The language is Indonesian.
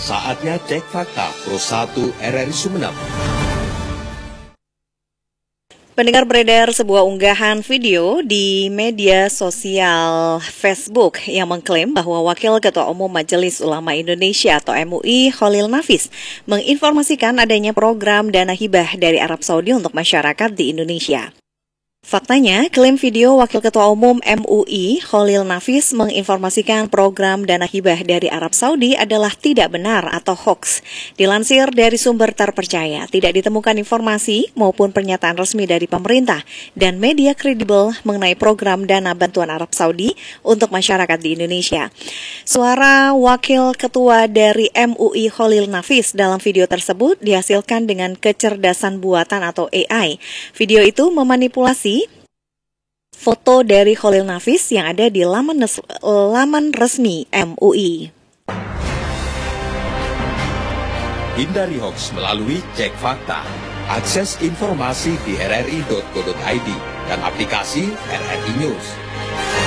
Saatnya cek fakta Pro 1 RRI Sumeneb. Pendengar, beredar sebuah unggahan video di media sosial Facebook yang mengklaim bahwa Wakil Ketua Umum Majelis Ulama Indonesia atau MUI Khalil Nafis menginformasikan adanya program dana hibah dari Arab Saudi untuk masyarakat di Indonesia. Faktanya, klaim video Wakil Ketua Umum MUI Khalil Nafis menginformasikan program dana hibah dari Arab Saudi adalah tidak benar atau hoax. Dilansir dari sumber terpercaya, tidak ditemukan informasi maupun pernyataan resmi dari pemerintah dan media kredibel mengenai program dana bantuan Arab Saudi untuk masyarakat di Indonesia. Suara Wakil Ketua dari MUI Khalil Nafis dalam video tersebut dihasilkan dengan kecerdasan buatan atau AI. Video itu memanipulasi foto dari Khalil Nafis yang ada di laman resmi MUI. Hindari hoax melalui cek fakta. Akses informasi di rri.co.id dan aplikasi RRI News.